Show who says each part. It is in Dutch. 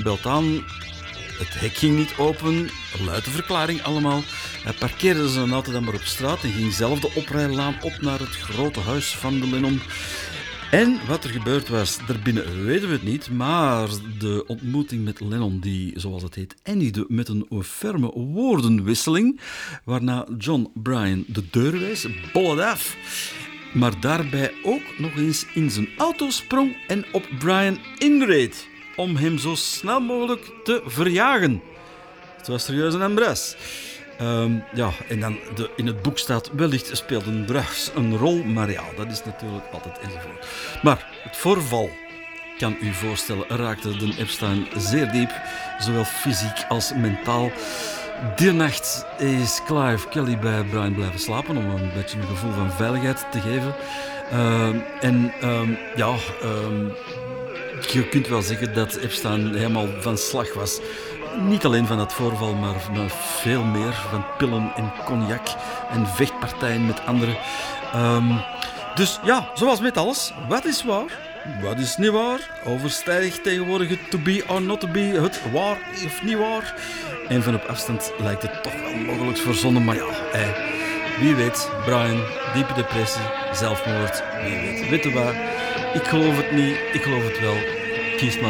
Speaker 1: belt aan. Het hek ging niet open, luidt de verklaring allemaal. Hij parkeerde zijn auto dan maar op straat en ging zelf de oprijlaan op naar het grote huis van de Lennon. En wat er gebeurd was, daarbinnen weten we het niet, maar de ontmoeting met Lennon, die, zoals het heet, eindigde met een ferme woordenwisseling, waarna John Bryan de deur wees, bollet af, maar daarbij ook nog eens in zijn auto sprong en op Bryan inreed, om hem zo snel mogelijk te verjagen. Het was serieus een embras. En dan in het boek staat, wellicht speelde drugs een rol, maar ja, dat is natuurlijk altijd enzovoort. Maar het voorval, kan u voorstellen, raakte de Epstein zeer diep, zowel fysiek als mentaal. Die nacht is Clive Kelly bij Bryan blijven slapen om een beetje een gevoel van veiligheid te geven. Je kunt wel zeggen dat Epstein helemaal van slag was. Niet alleen van dat voorval, maar veel meer. Van pillen en cognac en vechtpartijen met anderen. Dus ja, zoals met alles. Wat is waar? Wat is niet waar? Overstijgt tegenwoordig het to be or not to be, het waar of niet waar. En van op afstand lijkt het toch wel mogelijk verzonnen. Maar ja, wie weet. Bryan, diepe depressie, zelfmoord, wie weet. Weet je wat? Ik geloof het niet, ik geloof het wel. Kies maar.